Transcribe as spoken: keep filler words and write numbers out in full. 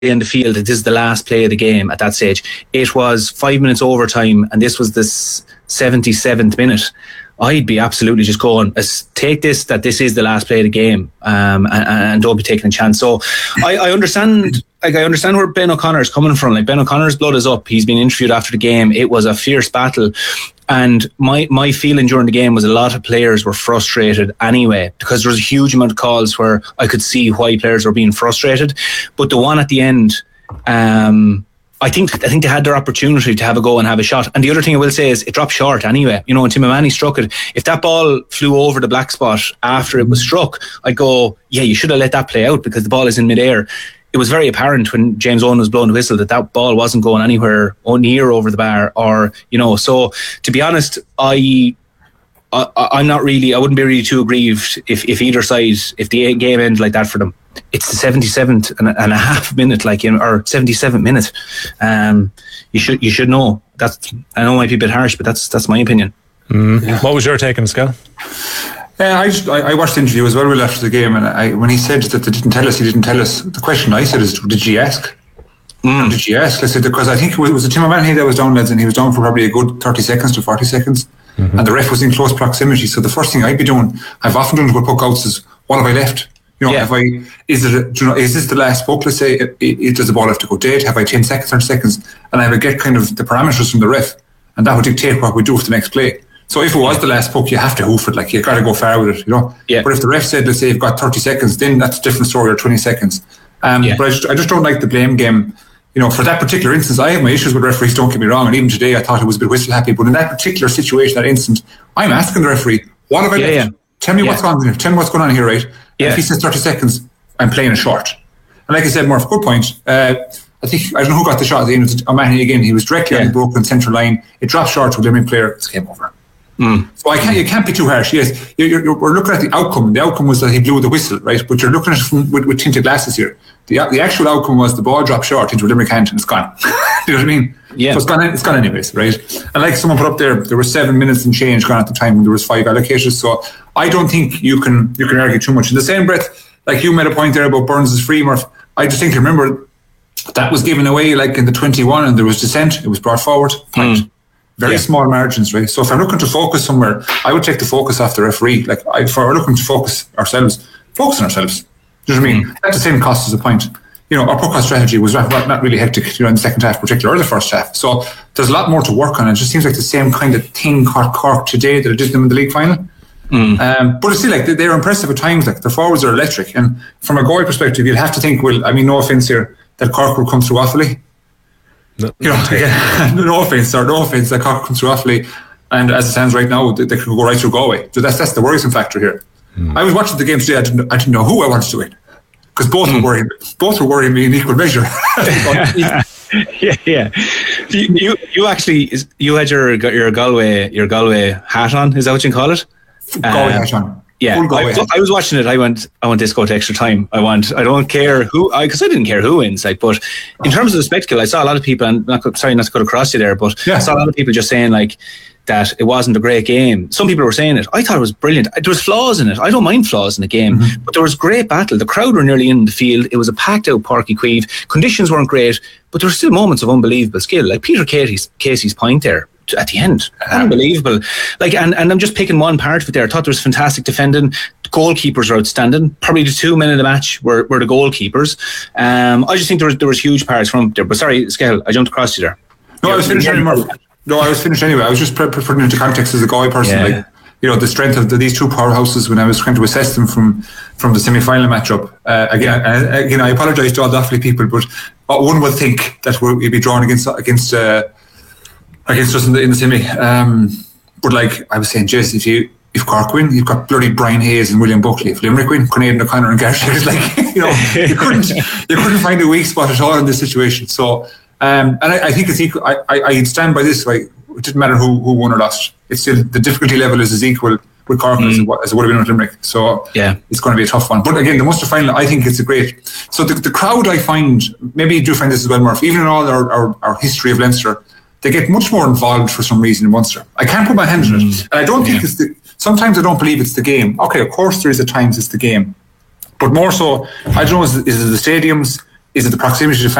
in the field that this is the last play of the game at that stage. It was five minutes overtime, and this was the seventy-seventh minute. I'd be absolutely just going, take this, that this is the last play of the game, um, and, and don't be taking a chance. So I, I understand, like I understand where Ben O'Connor is coming from. Like Ben O'Connor's blood is up. He's been interviewed after the game. It was a fierce battle. And my, my feeling during the game was a lot of players were frustrated anyway, because there was a huge amount of calls where I could see why players were being frustrated. But the one at the end, um, I think I think they had their opportunity to have a go and have a shot. And the other thing I will say is it dropped short anyway. You know, when Tim O'Mahony struck it, if that ball flew over the black spot after it was struck, I'd go, yeah, you should have let that play out because the ball is in midair. It was very apparent when James Owen was blowing the whistle that that ball wasn't going anywhere near over the bar, or, you know, so to be honest, I... I, I'm not really, I wouldn't be really too aggrieved if, if either side, if the game ended like that for them. It's the seventy-seventh and a, and a half minute, like, you know, or seventy-seventh minute. Um, you should you should know. That's, I know it might be a bit harsh, but that's that's my opinion. Mm. Yeah. What was your take on Scal? Yeah, I, just, I I watched the interview as well Will, after the game, and I, when he said that they didn't tell us, he didn't tell us. The question I said is, did you ask? Mm. Did you ask? I said, because I think it was, it was a Tim O'Mahony that was down, lads, and he was down for probably a good thirty seconds to forty seconds. Mm-hmm. And the ref was in close proximity. So the first thing I'd be doing, I've often done with puck outs, is what have I left? You know, yeah. have I, is it, a, do you know, is this the last puck? Let's say, it, it, does the ball have to go dead? Have I ten seconds, thirty seconds? And I would get kind of the parameters from the ref, and that would dictate what we do for the next play. So if it was the last puck, you have to hoof it, like you got to go far with it, you know. Yeah. But if the ref said, let's say you've got thirty seconds, then that's a different story, or twenty seconds. Um, yeah. But I just, I just don't like the blame game. You know, for that particular instance, I have my issues with referees, don't get me wrong, and even today I thought it was a bit whistle happy, but in that particular situation, that instant, I'm asking the referee, what have I yeah, left? Yeah. Tell me yeah. what's on here, tell me what's going on here, right? Yeah. And if he says thirty seconds, I'm playing a short. And like I said, Murph, good point. Uh, I think, I don't know who got the shot at the end of O'Mahony again, he was directly yeah. on the broken central line, it dropped short to a Limerick player, it's game over. Mm. So I can't, you can't be too harsh. Yes, you're, you're, we're looking at the outcome. The outcome was that he blew the whistle, right? But you're looking at it from, with, with tinted glasses here. The the actual outcome was the ball dropped short into a Limerick hand and it's gone. You know what I mean? Yeah. So it's gone. It's gone anyways, right? And like someone put up there, there were seven minutes and change gone at the time when there was five allocated. So I don't think you can you can argue too much. In the same breath, like you made a point there about Burns' free, Murph. I just think remember that was given away like in the twenty-one, and there was dissent. It was brought forward. Point. Mm. Very yeah. small margins, right? So if I'm looking to focus somewhere, I would take the focus off the referee. Like I, if we're looking to focus ourselves, focus on ourselves. Do you know what I mean? Mm. At the same cost as a point. You know, our puck out strategy was not, not really hectic, you know, in the second half, particularly, or the first half. So there's a lot more to work on. It just seems like the same kind of thing caught Cork today that it did them in the league final. Mm. Um, but it's still like they're impressive at times. Like their forwards are electric, and from a goalie perspective, you'll have to think. Well, I mean, no offense here, that Cork will come through awfully. No, you know, yeah, no offense or no offense that Cork comes through awfully, and as it stands right now, they, they could go right through Galway. So that's that's the worrisome factor here. Mm. I was watching the game today. I didn't I didn't know who I wanted to win. Because both mm. were worrying, both were worrying me in equal measure. yeah, yeah. You, you, you actually, you had your your Galway your Galway hat on. Is that what you call it? Galway um, hat on. Yeah, I, I was watching it. I went, I want this go to extra time. I want, I don't care who, because I, I didn't care who wins. Like, but in terms of the spectacle, I saw a lot of people, and not, sorry, not to cut across you there, but yeah. I saw a lot of people just saying like that it wasn't a great game. Some people were saying it. I thought it was brilliant. There was flaws in it. I don't mind flaws in the game, mm-hmm. but there was great battle. The crowd were nearly in the field. It was a packed out Páirc Uí Chaoimh. Conditions weren't great, but there were still moments of unbelievable skill. Like Peter Casey's, Casey's point there at the end, unbelievable. Like, and, and I'm just picking one part of it there. I thought there was fantastic defending. The goalkeepers were outstanding. Probably the two men in the match were, were the goalkeepers. Um, I just think there was there was huge parts from there. But sorry, Skel, I jumped across you there. No, yeah, I was finished anyway. No, I was finished anyway. I was just putting it into context as a Galway person. Yeah. Like, you know, the strength of the, these two powerhouses when I was trying to assess them from from the semi-final matchup. Uh, again, yeah. uh, again, I apologise to all the Offaly people, but one would think that we'd be drawn against against. Uh, against us in the, in the semi, um, but like I was saying, Jess, if you if Cork win, you've got bloody Brian Hayes and William Buckley. If Limerick win, Conaidan O'Connor and Gareth, it's like, you know, you couldn't you couldn't find a weak spot at all in this situation. So, um, and I, I think it's equal. I, I I stand by this. Like, it didn't matter who, who won or lost. It's still the difficulty level is as equal with Cork mm. as, it, as it would have been with Limerick. So yeah, it's going to be a tough one. But again, the Munster final, I think it's a great. So the, the crowd, I find, maybe you do find this as well, Murph. Even in all our, our, our history of Leinster, they get much more involved for some reason in Munster. I can't put my hand on it. Mm. And I don't think yeah. it's the... Sometimes I don't believe it's the game. Okay, of course there is at times it's the game. But more so, I don't know, is, is it the stadiums? is it the proximity to